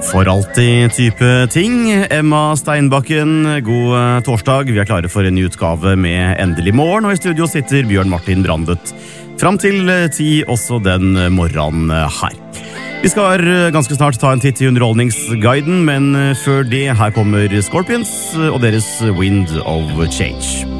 For alltid type ting. Emma Steinbakken, god torsdag. Vi klare for en ny utgave med Endelig morgen, og i studio sitter Bjørn Martin Brandet. Fram til 10 også den morgenen her. Vi skal ganske snart ta en titt i underholdningsguiden, men før det, her kommer Scorpions og deres Wind of Change.